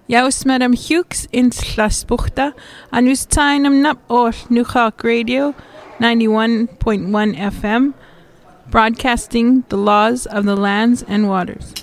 Jaus Madam Hughes in Slasbuchta, and us time nap all Nukhak Radio 91.1 FM, broadcasting the laws of the lands and waters.